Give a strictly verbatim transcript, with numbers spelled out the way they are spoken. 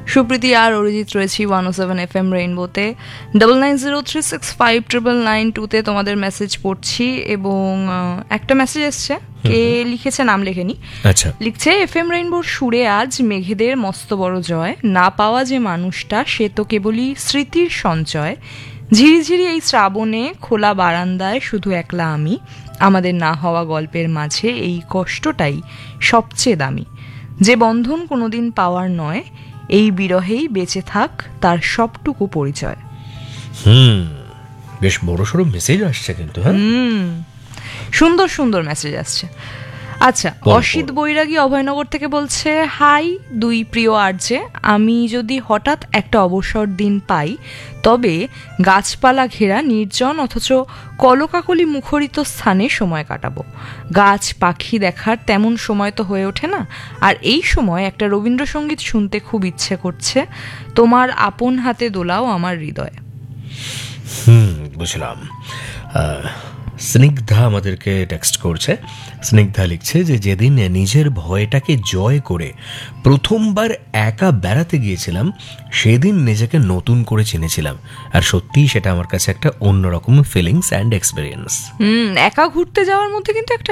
সুপ্রীতি আর অরিজিৎ রয়েছি ওয়ান ও seven F M রেইনবোতে। Double nine zero three six five triple nine টুতে তোমাদের message পড়ছি এবং একটা মেসেজ এসছে, কে লিখেছে নাম লেখেনি। আচ্ছা, লিখছে এফ এম রেইনবোর সুরে আজ মেঘেদের মস্ত বড় জয়, না পাওয়া যে মানুষটা সে তো কেবলই স্মৃতির সঞ্চয়। ঝিরিঝিরি এই শ্রাবণে খোলা বারান্দায় শুধু একলা আমি, আমাদের না হওয়া গল্পের মাঝে এই কষ্টটাই সবচেয়ে দামি। যে বন্ধন কোনোদিন পাওয়ার নয়, এই বিরহেই বেঁচে থাক তার সবটুকু পরিচয়। হুম বেশ বড় সড়ো মেসেজ আসছে কিন্তু। হ্যাঁ, হুম সুন্দর সুন্দর মেসেজ আসছে। আচ্ছা, অসিত বৈরাগী অভয়নগর থেকে বলছে, হাই দুই প্রিয় আরজে, আমি যদি হঠাৎ একটা অবসর দিন পাই তবে গাছপালা ঘেরা নির্জন অথচ কলকাকলি মুখরিত স্থানে সময় কাটাবো। গাছ পাখি দেখার তেমন সময় তো হয়ে ওঠে না, আর এই সময় একটা রবীন্দ্রসঙ্গীত শুনতে খুব ইচ্ছে করছে, তোমার আপন হাতে দোলাও আমার হৃদয়। হুম বুঝলাম। স্নিগ্ধা আমাদেরকে টেক্সট করছে। স্নিগ্ধা লিখছে যে যেদিন নিজের ভয়টাকে জয় করে প্রথমবার একা বেড়াতে গিয়েছিলাম সেদিন নিজেকে নতুন করে চিনেছিলাম, আর সত্যিই সেটা আমার কাছে একটা অন্যরকম ফিলিংস অ্যান্ড এক্সপিরিয়েন্স। হুম একা ঘুরতে যাওয়ার মধ্যে কিন্তু একটা